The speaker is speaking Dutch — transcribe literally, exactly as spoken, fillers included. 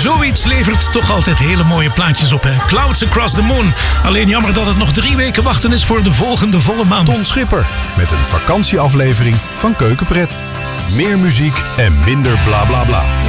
Zoiets levert toch altijd hele mooie plaatjes op, hè? Clouds Across the Moon. Alleen jammer dat het nog drie weken wachten is voor de volgende volle maan. Ton Schipper met een vakantieaflevering van Keukenpret. Meer muziek en minder bla bla bla.